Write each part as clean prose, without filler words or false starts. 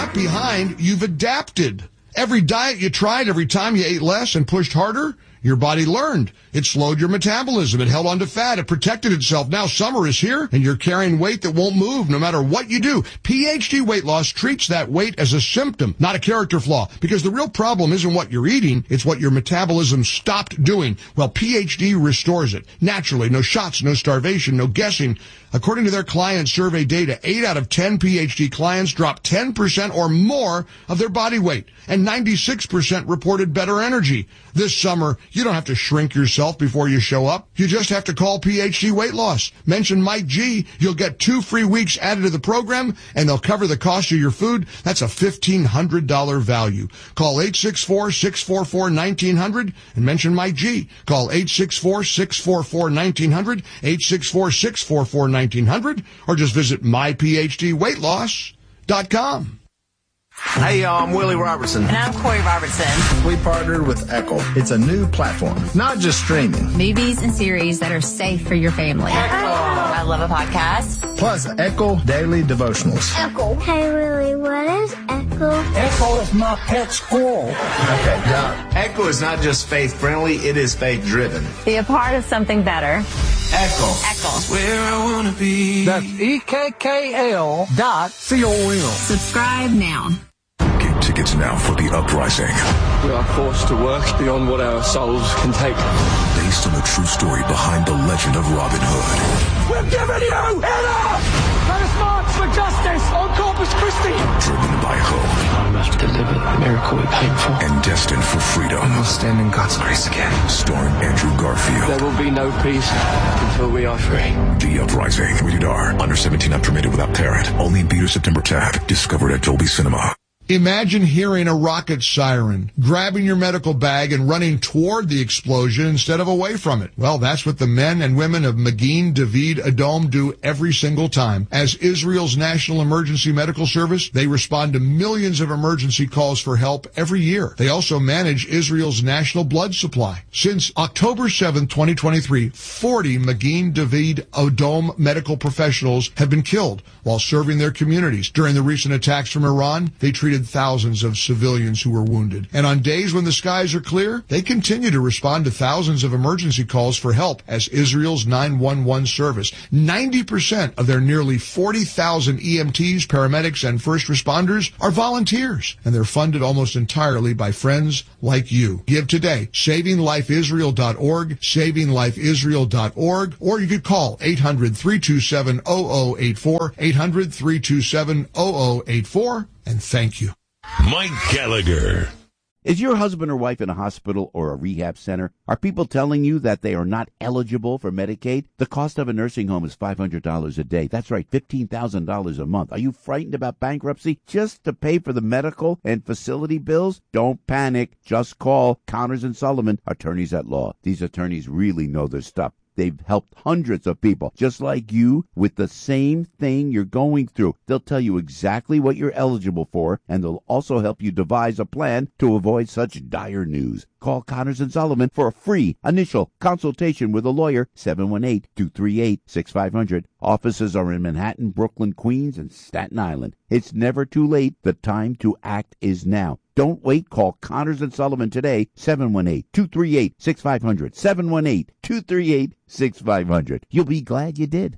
not behind, you've adapted. Every diet you tried, every time you ate less and pushed harder, your body learned. It slowed your metabolism. It held on to fat. It protected itself. Now summer is here, and you're carrying weight that won't move no matter what you do. PhD Weight Loss treats that weight as a symptom, not a character flaw, because the real problem isn't what you're eating, it's what your metabolism stopped doing. Well, PhD restores it. Naturally, no shots, no starvation, no guessing. According to their client survey data, 8 out of 10 PhD clients dropped 10% or more of their body weight, and 96% reported better energy. This summer, you don't have to shrink yourself before you show up. You just have to call PhD Weight Loss. Mention Mike G. You'll get 2 free weeks added to the program, and they'll cover the cost of your food. That's a $1,500 value. Call 864-644-1900 and mention Mike G. Call 864-644-1900, 864-644-1900, or just visit myphdweightloss.com. Hey, y'all, I'm Willie Robertson. And I'm Corey Robertson. We partnered with Echo. It's a new platform, not just streaming. Movies and series that are safe for your family. Echo. I love a podcast. Plus, Echo Daily Devotionals. Echo. Hey, Willie, what is Echo? Echo is my pet squirrel. Okay, Doc. Echo is not just faith-friendly, it is faith-driven. Be a part of something better. Echo. Echo. Where I want to be. That's EKKL.com. Subscribe now. Get tickets now for The Uprising. We are forced to work beyond what our souls can take. Based on the true story behind the legend of Robin Hood. We're giving you hell! Let us march for justice on Corpus Christi! Driven by hope. I must deliver the miracle we came for. And destined for freedom. And we'll stand in God's grace again. Starring Andrew Garfield. There will be no peace until we are free. The Uprising. Rated R. Under 17 not permitted without parent. Only in theater September 10th. Discovered at Dolby Cinema. Imagine hearing a rocket siren, grabbing your medical bag and running toward the explosion instead of away from it. Well, that's what the men and women of Magin David Adom do every single time. As Israel's National Emergency Medical Service, they respond to millions of emergency calls for help every year. They also manage Israel's national blood supply. Since October 7, 2023, 40 Magin David Adom medical professionals have been killed while serving their communities. During the recent attacks from Iran, they treated thousands of civilians who were wounded. And on days when the skies are clear, they continue to respond to thousands of emergency calls for help as Israel's 911 service. 90% of their nearly 40,000 EMTs, paramedics, and first responders are volunteers, and they're funded almost entirely by friends like you. Give today. SavingLifeIsrael.org, SavingLifeIsrael.org, or you could call 800-327-0084, 800-327-0084, and thank you. Mike Gallagher. Is your husband or wife in a hospital or a rehab center? Are people telling you that they are not eligible for Medicaid? The cost of a nursing home is $500 a day. That's right, $15,000 a month. Are you frightened about bankruptcy just to pay for the medical and facility bills? Don't panic. Just call Connors and Sullivan, attorneys at law. These attorneys really know their stuff. They've helped hundreds of people, just like you, with the same thing you're going through. They'll tell you exactly what you're eligible for, and they'll also help you devise a plan to avoid such dire news. Call Connors and Sullivan for a free initial consultation with a lawyer, 718-238-6500. Offices are in Manhattan, Brooklyn, Queens, and Staten Island. It's never too late. The time to act is now. Don't wait. Call Connors and Sullivan today, 718-238-6500, 718-238-6500. You'll be glad you did.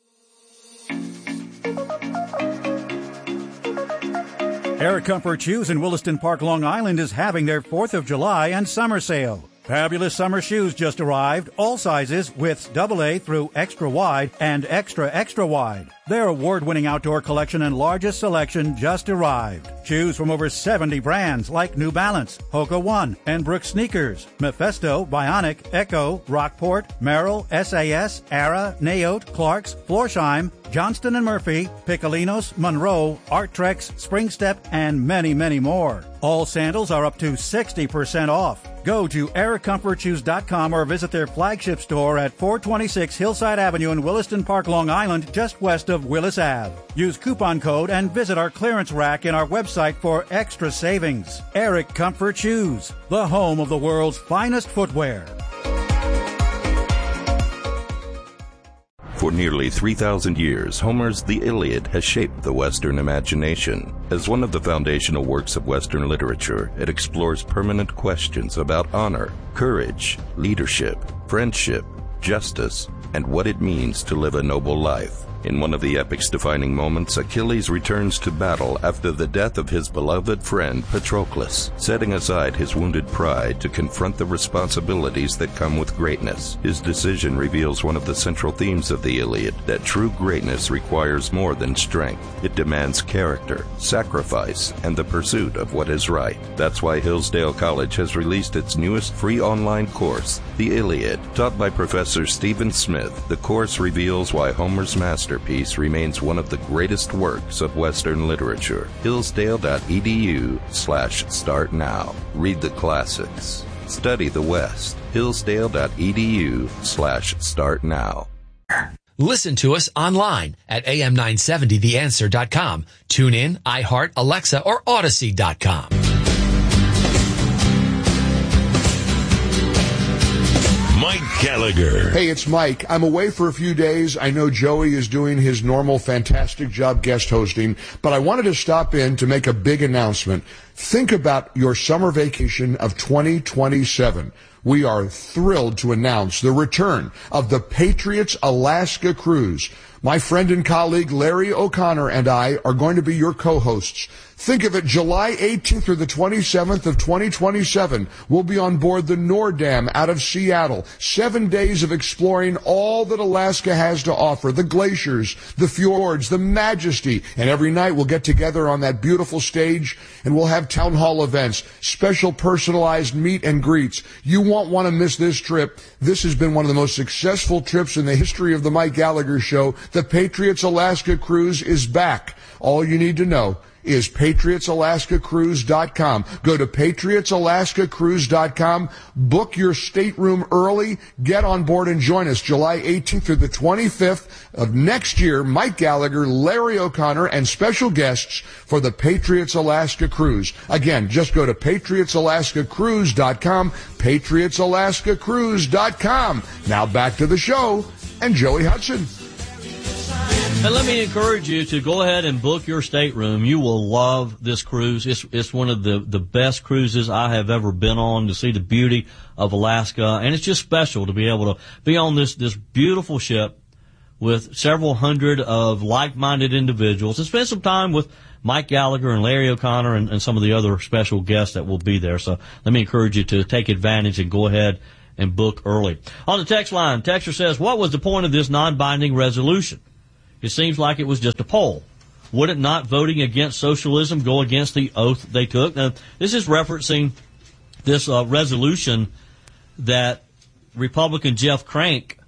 Air Comfort Shoes in Williston Park, Long Island is having their 4th of July and summer sale. Fabulous summer shoes just arrived, all sizes, widths AA through extra wide and extra wide. Their award-winning outdoor collection and largest selection just arrived. Choose from over 70 brands like New Balance, Hoka One, and Brooks Sneakers, Mephisto, Bionic, Echo, Rockport, Merrill, SAS, Ara, Naote, Clarks, Florsheim, Johnston & Murphy, Piccolinos, Monroe, Arttrex, Springstep, and many, many more. All sandals are up to 60% off. Go to AirComfortShoes.com or visit their flagship store at 426 Hillside Avenue in Williston Park, Long Island, just west of Willis Ave. Use coupon code and visit our clearance rack in our website for extra savings. Eric Comfort Shoes, the home of the world's finest footwear. For nearly 3,000 years, Homer's The Iliad has shaped the Western imagination. As one of the foundational works of Western literature, it explores permanent questions about honor, courage, leadership, friendship, justice, and what it means to live a noble life. In one of the epic's defining moments, Achilles returns to battle after the death of his beloved friend Patroclus, setting aside his wounded pride to confront the responsibilities that come with greatness. His decision reveals one of the central themes of the Iliad, that true greatness requires more than strength. It demands character, sacrifice, and the pursuit of what is right. That's why Hillsdale College has released its newest free online course, The Iliad. Taught by Professor Stephen Smith, the course reveals why Homer's masterpiece remains one of the greatest works of Western literature. Hillsdale.edu/start now. Read the classics. Study the West. Hillsdale.edu/start now. Listen to us online at am970theanswer.com. Tune in, iHeart, Alexa, or Odyssey.com. Mike Gallagher. Hey, it's Mike. I'm away for a few days. I know Joey is doing his normal fantastic job guest hosting, but I wanted to stop in to make a big announcement. Think about your summer vacation of 2027. We are thrilled to announce the return of the Patriots Alaska Cruise. My friend and colleague Larry O'Connor and I are going to be your co-hosts. Think of it, July 18th through the 27th of 2027. We'll be on board the Nordam out of Seattle. 7 days of exploring all that Alaska has to offer. The glaciers, the fjords, the majesty. And every night we'll get together on that beautiful stage and we'll have town hall events, special personalized meet and greets. You won't want to miss this trip. This has been one of the most successful trips in the history of the Mike Gallagher Show. The Patriots Alaska Cruise is back. All you need to know is PatriotsAlaskaCruise.com. Go to PatriotsAlaskaCruise.com. Book your stateroom early. Get on board and join us July 18th through the 25th of next year. Mike Gallagher, Larry O'Connor, and special guests for the Patriots Alaska Cruise. Again, just go to PatriotsAlaskaCruise.com. PatriotsAlaskaCruise.com. Now back to the show and Joey Hudson. And let me encourage you to go ahead and book your stateroom. You will love this cruise. It's one of the best cruises I have ever been on, to see the beauty of Alaska. And it's just special to be able to be on this beautiful ship with several hundred of like-minded individuals and spend some time with Mike Gallagher and Larry O'Connor and some of the other special guests that will be there. So let me encourage you to take advantage and go ahead and book early. On the text line, texter says, what was the point of this non-binding resolution? It seems like it was just a poll. Wouldn't not voting against socialism go against the oath they took? Now, this is referencing this resolution that Republican Jeff Crank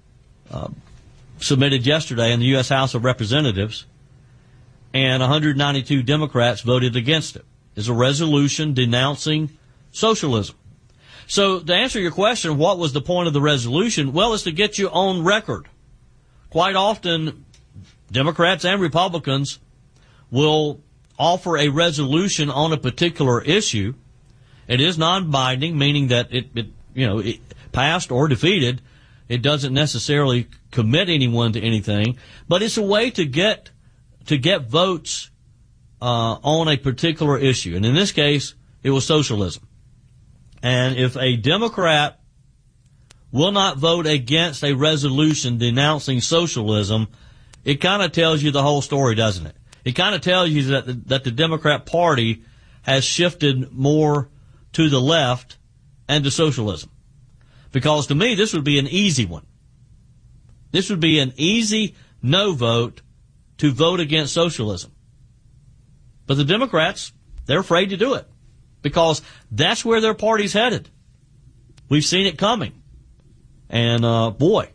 submitted yesterday in the U.S. House of Representatives, and 192 Democrats voted against it. It's a resolution denouncing socialism. So to answer your question, what was the point of the resolution? Well, it's to get you on record. Quite often, Democrats and Republicans will offer a resolution on a particular issue. It is non-binding, meaning that it passed or defeated. It doesn't necessarily commit anyone to anything, but it's a way to get votes on a particular issue. And in this case, it was socialism. And if a Democrat will not vote against a resolution denouncing socialism, it kind of tells you the whole story, doesn't it? It kind of tells you that the Democrat Party has shifted more to the left and to socialism. Because to me, this would be an easy one. This would be an easy no vote to vote against socialism. But the Democrats, they're afraid to do it because that's where their party's headed. We've seen it coming. And, boy,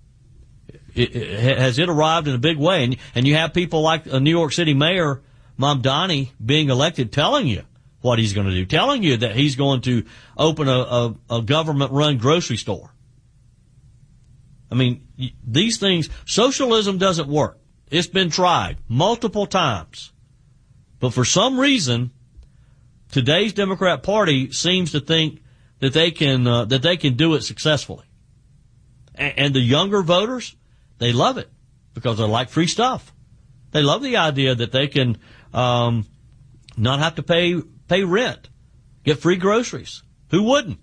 has it arrived in a big way. And you have people like New York City Mayor Mamdani being elected telling you what he's going to do, telling you that he's going to open a government-run grocery store. I mean, these things, socialism doesn't work. It's been tried multiple times. But for some reason, today's Democrat Party seems to think that they can do it successfully. And the younger voters, they love it because they like free stuff. They love the idea that they can not have to pay rent, get free groceries. Who wouldn't?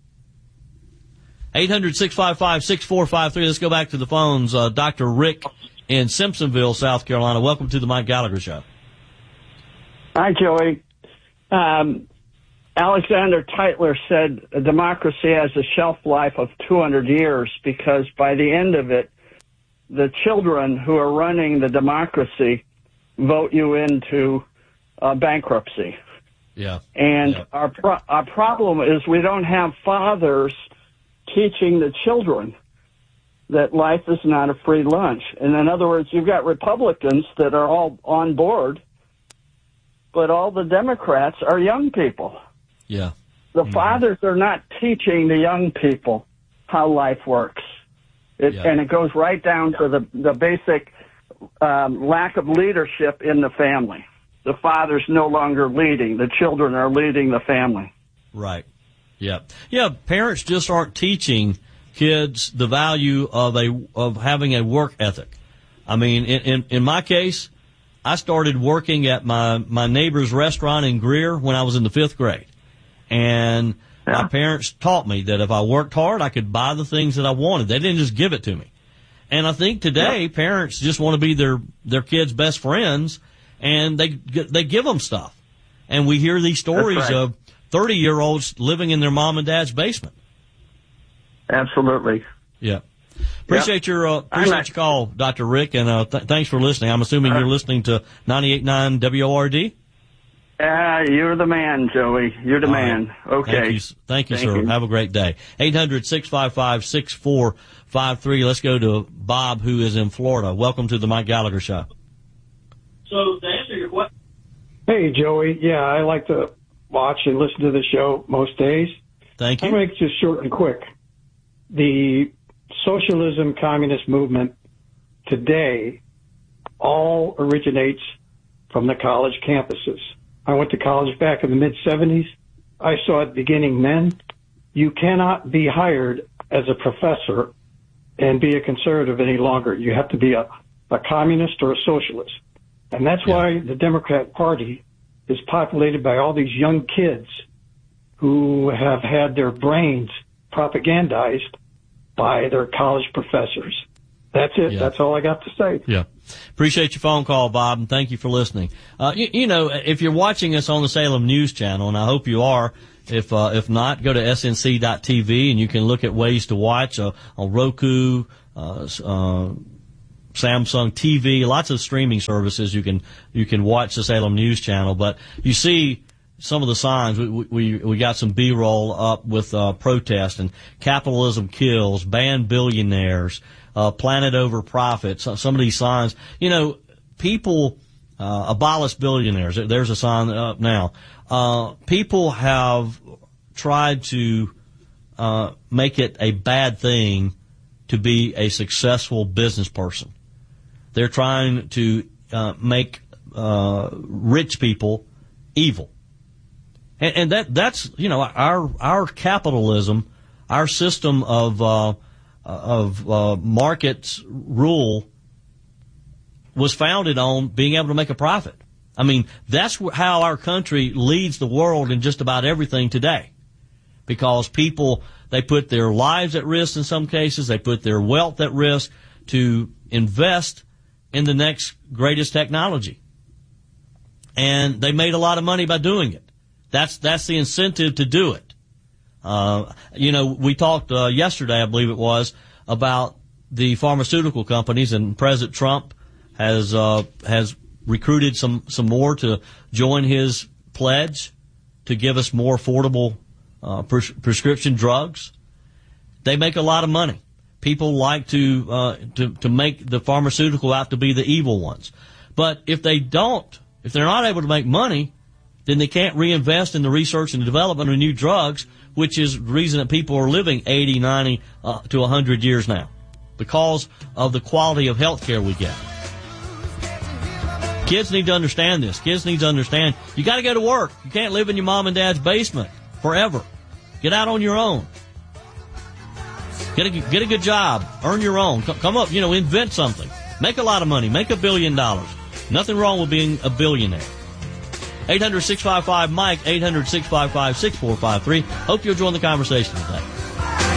800-655-6453. Let's go back to the phones. Dr. Rick in Simpsonville, South Carolina. Welcome to the Mike Gallagher Show. Hi, Joey. Alexander Tytler said a democracy has a shelf life of 200 years because by the end of it, the children who are running the democracy vote you into bankruptcy. Yeah. And our problem is we don't have fathers teaching the children that life is not a free lunch. And in other words, you've got Republicans that are all on board, but all the Democrats are young people. Yeah. The fathers are not teaching the young people how life works. And it goes right down to the basic lack of leadership in the family. The father's no longer leading. The children are leading the family. Right. Yeah. Yeah, parents just aren't teaching kids the value of having a work ethic. I mean, in my case, I started working at my neighbor's restaurant in Greer when I was in the 5th grade. And my parents taught me that if I worked hard, I could buy the things that I wanted. They didn't just give it to me. And I think today parents just want to be their kids' best friends, and they give them stuff. And we hear these stories of 30-year-olds living in their mom and dad's basement. Absolutely. Yeah. Appreciate your call, Dr. Rick, and thanks for listening. I'm assuming you're listening to 98.9 WORD? You're the man, Joey. You're the man. Right. Okay. Thank you, sir. Have a great day. 800-655-6453. Let's go to Bob, who is in Florida. Welcome to the Mike Gallagher Show. So, to answer your question. Hey, Joey. Yeah, I like to watch and listen to the show most days. Thank you. I'm going to make it just short and quick. The socialism communist movement today all originates from the college campuses. I went to college back in the mid-'70s. I saw it beginning then. You cannot be hired as a professor and be a conservative any longer. You have to be a communist or a socialist. And that's why the Democrat Party is populated by all these young kids who have had their brains propagandized by their college professors. That's it. Yeah. That's all I got to say. Yeah. Appreciate your phone call, Bob, and thank you for listening. You know, if you're watching us on the Salem News Channel, and I hope you are, if not, go to snc.tv and you can look at ways to watch on Roku, Samsung TV, lots of streaming services. You can watch the Salem News Channel, but you see some of the signs. We got some B-roll up with protest and capitalism kills, ban billionaires, planet over profits. Some of these signs, you know, people abolish billionaires. There's a sign up now. People have tried to make it a bad thing to be a successful business person. They're trying to make rich people evil. And that's, you know, our capitalism, our system of markets rule was founded on being able to make a profit. I mean, that's how our country leads the world in just about everything today. Because people, they put their lives at risk in some cases, they put their wealth at risk to invest in the next greatest technology. And they made a lot of money by doing it. That's the incentive to do it. You know, we talked yesterday, I believe it was, about the pharmaceutical companies, and President Trump has recruited some more to join his pledge to give us more affordable prescription drugs. They make a lot of money. People like to make the pharmaceutical out to be the evil ones. But if they're not able to make money, then they can't reinvest in the research and development of new drugs, which is the reason that people are living 80, 90 to 100 years now, because of the quality of health care we get. Kids need to understand this. Kids need to understand you got to go to work. You can't live in your mom and dad's basement forever. Get out on your own. Get a good job. Earn your own. Come up, invent something. Make a lot of money. Make $1 billion. Nothing wrong with being a billionaire. 800-655-MIKE, 800-655-6453. Hope you'll join the conversation today.